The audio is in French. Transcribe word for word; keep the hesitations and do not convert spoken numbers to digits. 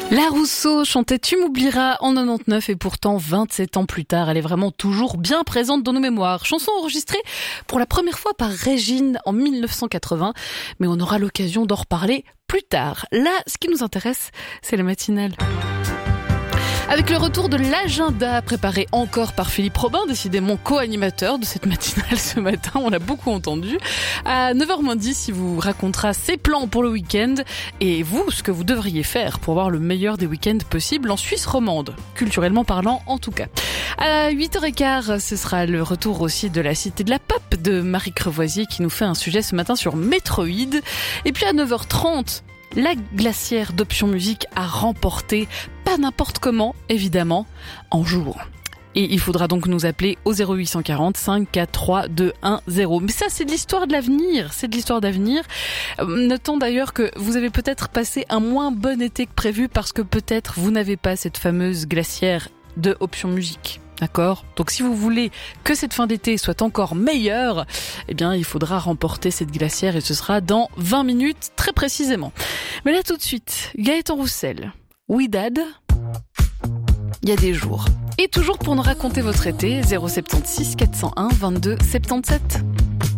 La Rousseau chantait Tu m'oublieras en quatre-vingt-dix-neuf et pourtant vingt-sept ans plus tard, elle est vraiment toujours bien présente dans nos mémoires. Chanson enregistrée pour la première fois par Régine en dix-neuf cent quatre-vingts, mais on aura l'occasion d'en reparler plus tard. Là, ce qui nous intéresse, c'est la matinale. Avec le retour de l'agenda préparé encore par Philippe Robin, décidément co-animateur de cette matinale ce matin, on l'a beaucoup entendu. À neuf heures moins dix, il vous racontera ses plans pour le week-end et vous, ce que vous devriez faire pour avoir le meilleur des week-ends possibles en Suisse romande, culturellement parlant en tout cas. À huit heures quinze, ce sera le retour aussi de la Cité de la Pop de Marie Crevoisier qui nous fait un sujet ce matin sur Metroid. Et puis à neuf heures trente, la glacière d'Option Musique a remporté, pas n'importe comment, évidemment, en jour. Et il faudra donc nous appeler au zéro huit cent quarante, cinq quatre trois, deux un zéro. Mais ça, c'est de l'histoire de l'avenir. C'est de l'histoire d'avenir. Notons d'ailleurs que vous avez peut-être passé un moins bon été que prévu parce que peut-être vous n'avez pas cette fameuse glacière de Option Musique. D'accord ? Donc si vous voulez que cette fin d'été soit encore meilleure, eh bien il faudra remporter cette glacière et ce sera dans vingt minutes très précisément. Mais là tout de suite, Gaëtan Roussel, Oui Dad, il y a des jours. Et toujours pour nous raconter votre été, zéro sept six quatre zéro un vingt-deux soixante-dix-sept.